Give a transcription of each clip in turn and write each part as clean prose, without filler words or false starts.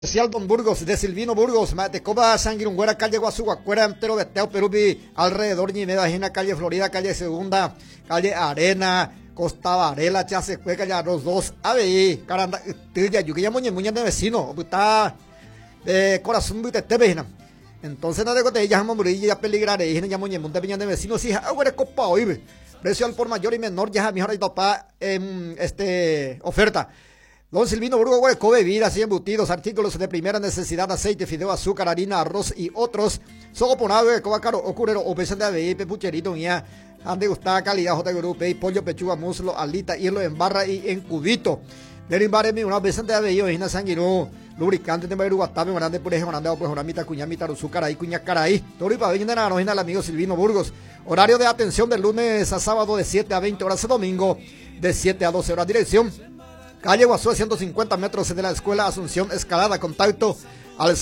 Especial Don Burgos, de Silvino Burgos, de Coba Sanguirungüera, calle Guazuacuera, entero Beteo, Perubi, alrededor ni Medellín, calle Florida, calle Segunda, calle Arena, Costa Varela, Chasecue, calle Arroz 2, ABI, Caranda, Tilla, Yuquilla, Muña de vecino, está de corazón de Tebejina. Entonces no digo de ella, Mamurilla, ya peligraré, ya Muñemun de Piña de vecino, si agua copa hoy, precio al por mayor y menor, ya mejor hay topa en oferta. Don Silvino Burgos, hueco, bebidas y embutidos, artículos de primera necesidad, aceite, fideo, azúcar, harina, arroz y otros. Sogo ponado, caro, ocurrero, o pesan de ABI, pepucherito, ya. Han de gustar calidad, J. Grupo, pollo, pechuga, muslo, alita, hilo en barra y en cubito. Derimbare una vez de ABI, ojina sanguinó, lubricante de Maruguatabe, grande, por ejemplo, grande, pues una mitad, cuña, mitad, azúcar, cuña, caraí. Todo y para venir a la el amigo Silvino Burgos. Horario de atención del lunes a sábado de 7 a 20 horas, domingo de 7 a 12 horas. Dirección calle Guazú, 150 metros de la Escuela Asunción Escalada. Contacto al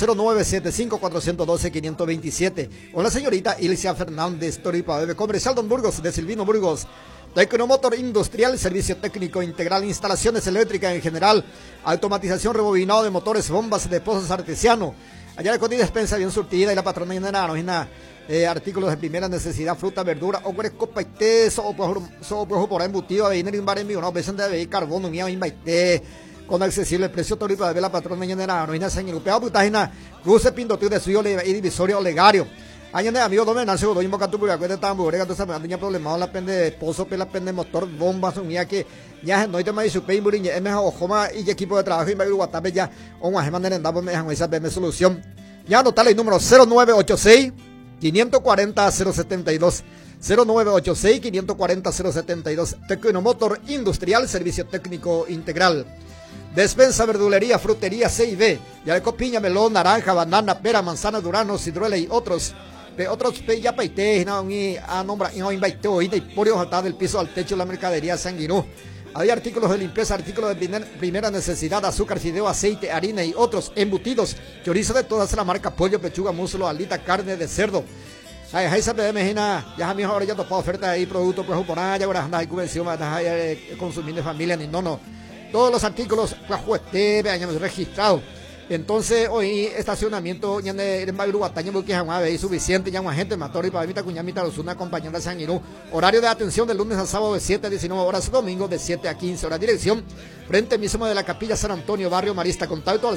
0975-412-527. Con la señorita Ilcia Fernández, Toripa, Bebe Comercial Don Burgos, de Silvino Burgos. Tecnomotor Industrial, servicio técnico integral, instalaciones eléctricas en general, automatización, rebobinado de motores, bombas de pozos artesiano. Allá de Coti despensa bien surtida y la patrona de nada, artículos de primera necesidad, fruta, verdura, o copa y té, por embutido, a venir en bar en vivo, no, besan de carbón, un invite, con accesible precio, toripa de ver la patrona de nada, no hay nada, señor, pero putagina, cruce pintotío de suyo y divisorio olegario. Añade amigo domen hace godo invoca tu porque de tamborega tu sabe tenía problemado la pende de pozo pela pende motor bombas un que ya no te mai su pei buriñe es mejor joma y equipo de trabajo y me guatabe ya o más manera andamos me dejan esa BM solución ya anotale el número 0986 540 072 0986 540 072 Tecnomotor Industrial, servicio técnico integral. Despensa, verdulería, frutería C&B, ya de copiña, melón, naranja, banana, pera, manzana, durazno, ciruela y otros ya paité, no invité hoy de pollo saltar del piso al techo de la mercadería Sanguinú. Hay artículos de limpieza, artículos de primera necesidad, azúcar, fideo, aceite, harina y otros embutidos, chorizo de todas las marcas, pollo, pechuga, muslo, alita, carne de cerdo. Ahí se me imagina, ya mi ahora ya topado oferta ahí, productos, pues por allá, ahora anda, hay convención, consumir de familia, ni no. Todos los artículos, pues, hayamos registrado. Entonces, hoy, estacionamiento, ya en Bagruataña, porque es suficiente, ya una gente, matori, para mitad, cuñamita, los una compañera de San Irú. Horario de atención de lunes a sábado de 7 a 19 horas, domingo de 7 a 15 horas. Dirección, frente mismo de la Capilla San Antonio, Barrio Marista. Contacto al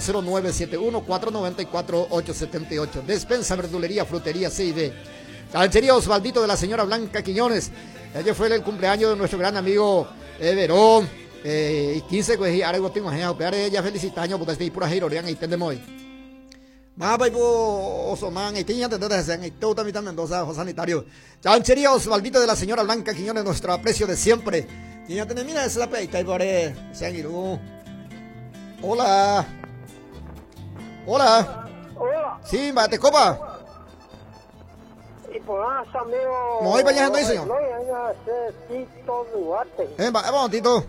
0971-494-878. Despensa, verdulería, frutería, C&D. Calcería Osvaldito de la señora Blanca Quiñones. Ayer fue el cumpleaños de nuestro gran amigo Verón. Y 15 pues y ahora tengo a operar ella felicitaños porque estoy pura girorean y tendemos hoy más para Osoman y tiña de hacer y todo también Mendoza sanitario. Chanchería Osvaldito de la señora Blanca Quiñones, nuestro aprecio de siempre. Tiña tener mira esa la peita y por Sanguirú. Hola. Hola. Sí, mate copa. Y por más amigo. Muy para allá, señor. Vamos, Tito.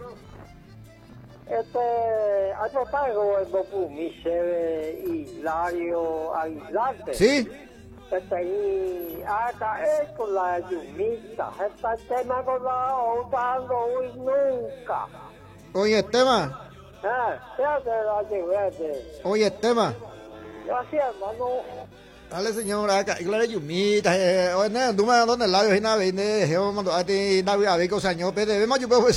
Hace pago el Bopu Michele Hilario Aguilarte. Sí. Y acá es con la Yumita. Esta tema con la Otando y nunca. Oye, tema. Fíjate la que Oye, tema. Yo hacía, hermano. Dale, señora, acá, claro, Yumita, oye, tú me das donde el labio, y nada, vende, yo mando a ti, David, a ver, cosa, yo, pero, vemos, yo, pues,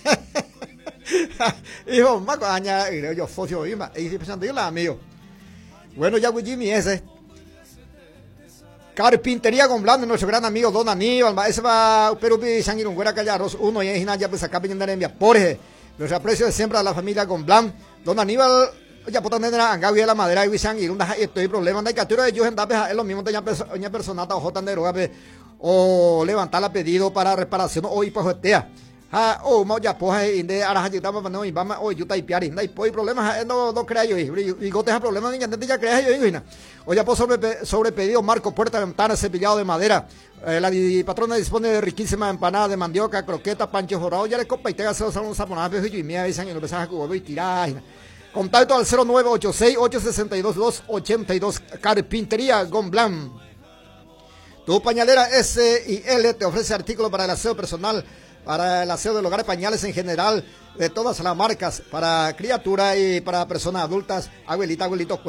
hijo, más coña, yo, focio, y pensando, yo la amigo. Bueno, ya, with Jimmy, ese. Carpintería con Blando, nuestro gran amigo, Don Aníbal, ese va, pero, Sanguirungüera, calle Arroz 1, y ahí, ya, pues, acá, vienen en Via Porje, nuestro aprecio de siempre a la familia con Blan, Don Aníbal. Ya por tener anga la madera y wisan y una estoy problema de captura de ellos en es lo mismo de una persona o tan de droga o levantar la pedido para reparación o hipojetea o ya pues de arajayita no y vamos o yo taipiar y hay problemas no crea yo y gotes problemas ni ya crea yo o ya pues sobre pedido marco puerta ventana cepillado de madera. La patrona dispone de riquísima empanada de mandioca, croqueta, pancho jorado, ya le copa y te hace un saponazo y me avisan y lo empezás a jugar y tirar. Contacto al 0986-862-282. Carpintería Gonblan. Tu pañalera S&L te ofrece artículos para el aseo personal, para el aseo del hogar, pañales en general, de todas las marcas, para criatura y para personas adultas. Abuelita, abuelito,